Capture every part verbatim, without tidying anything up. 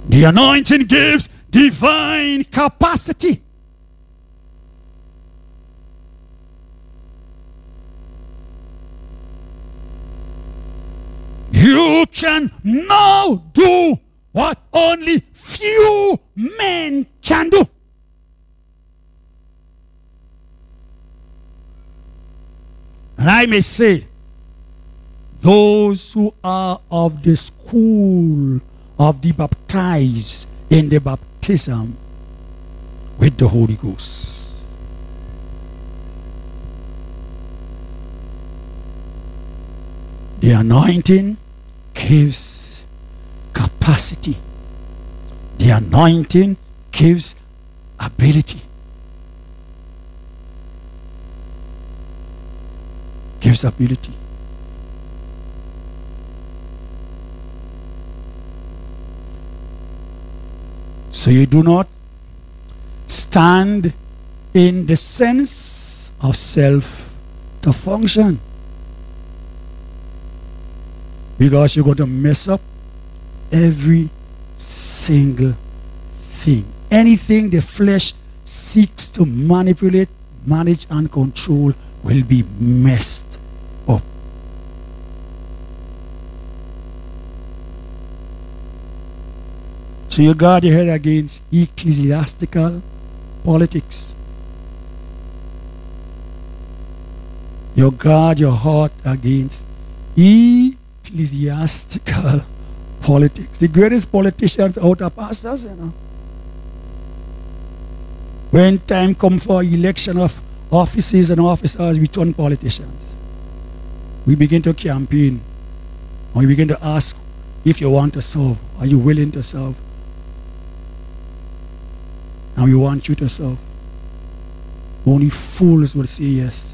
The anointing gives divine capacity. You can now do what only few men can do. And I may say, those who are of the school of the baptized in the baptism with the Holy Ghost. The anointing gives capacity. The anointing gives ability. Gives ability. So you do not stand in the sense of self to function, because you're going to mess up every single thing. Anything the flesh seeks to manipulate, manage, and control will be messed up. So you guard your head against ecclesiastical politics. You guard your heart against ecclesiastical politics. The greatest politicians out are pastors, you know. When time comes for election of offices and officers, we turn politicians. We begin to campaign. And we begin to ask if you want to serve. Are you willing to serve? And we want you to serve. Only fools will say yes.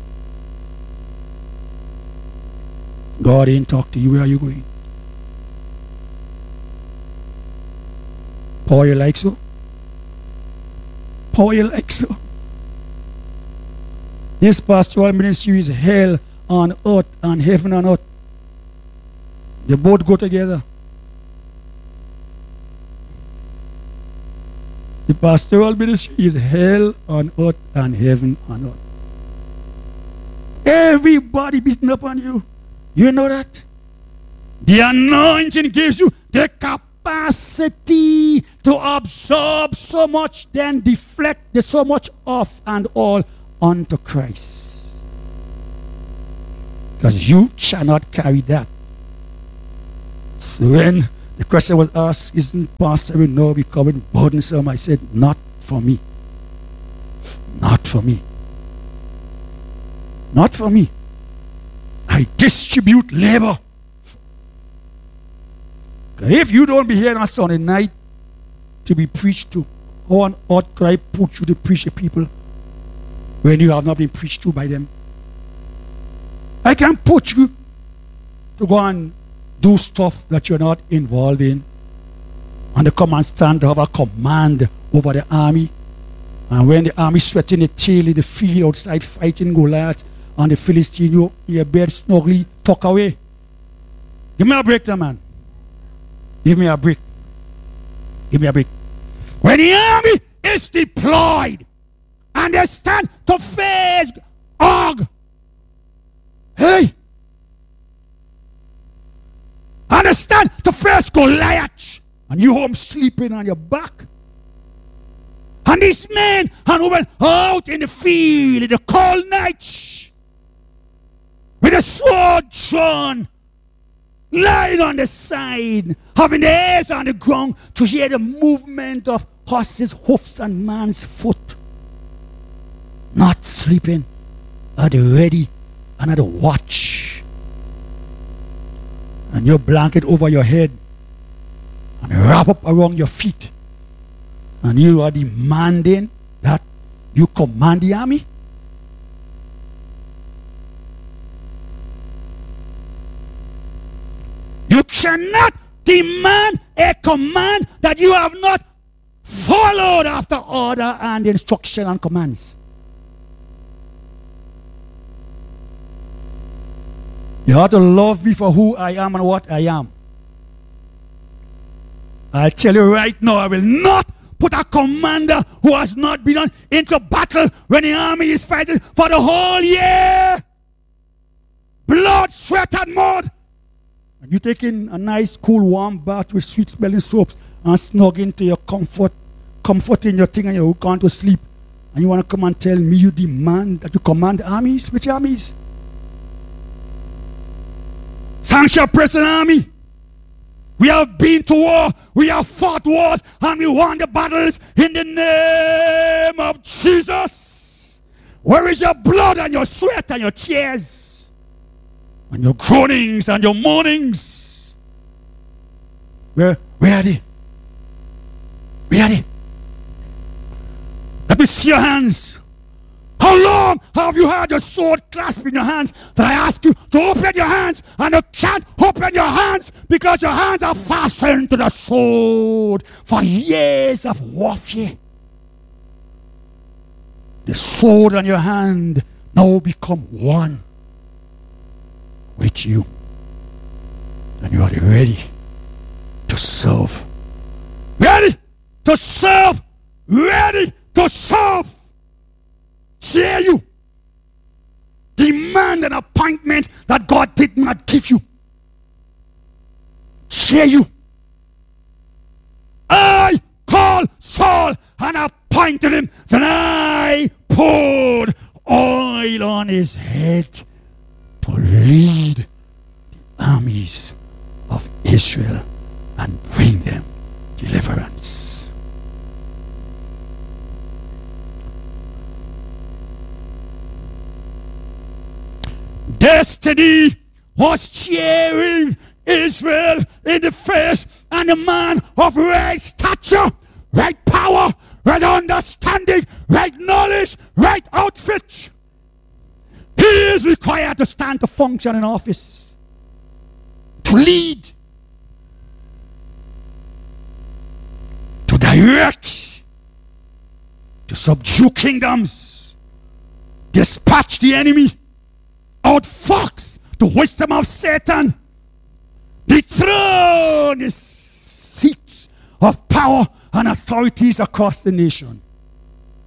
God ain't talk to you. Where are you going? Power you like so? Power you like so? This pastoral ministry is hell on earth and heaven on earth. They both go together. The pastoral ministry is hell on earth and heaven on earth. Everybody beating up on you. You know that? The anointing gives you the capacity to absorb so much, then deflect the so much off and all onto Christ. Because you cannot carry that. So when the question was asked, isn't pastoring now becoming burdensome? I said, not for me. Not for me. Not for me. I distribute labor. If you don't be here on Sunday night to be preached to, how on earth could I put you to preach to people when you have not been preached to by them? I can put you to go and do stuff that you're not involved in, on the command stand to have a command over the army. And when the army sweating the tail in the field outside fighting Goliath and the Philistine, you your bed snugly tuck away. Give me a break now, man. Give me a break. Give me a break. When the army is deployed and they stand to face Og, hey, understand to face Goliath, and you home sleeping on your back. And these men and women out in the field in the cold nights with a sword drawn, lying on the side, having their ears on the ground to hear the movement of horses' hoofs and man's foot. Not sleeping, at the ready and at the watch. And your blanket over your head and wrap up around your feet. And you are demanding that you command the army. You cannot demand a command that you have not followed after order and instruction and commands. You have to love me for who I am and what I am. I'll tell you right now, I will not put a commander who has not been on into battle when the army is fighting for the whole year. Blood, sweat, and mud. And you taking a nice, cool, warm bath with sweet-smelling soaps and snug into your comfort, comforting your thing, and you're going to sleep. And you want to come and tell me you demand that you command armies? Which armies? Sanction Prison Army. We have been to war, we have fought wars, and we won the battles in the name of Jesus. Where is your blood and your sweat and your tears? And your groanings and your moanings? Where, where are they? Where are they? Let me see your hands. How long have you had your sword clasped in your hands that I ask you to open your hands, and you can't open your hands because your hands are fastened to the sword for years of warfare? The sword on your hand now become one with you, and you are ready to serve. Ready to serve. Ready to serve. Cheer you. Demand an appointment that God did not give you. Cheer you. I called Saul and appointed him. Then I poured oil on his head to lead the armies of Israel and bring them deliverance. Destiny was cheering Israel in the face, and a man of right stature, right power, right understanding, right knowledge, right outfit. He is required to stand to function in office, to lead, to direct, to subdue kingdoms, dispatch the enemy, outfox the wisdom of Satan, dethrone the seats of power and authorities across the nation.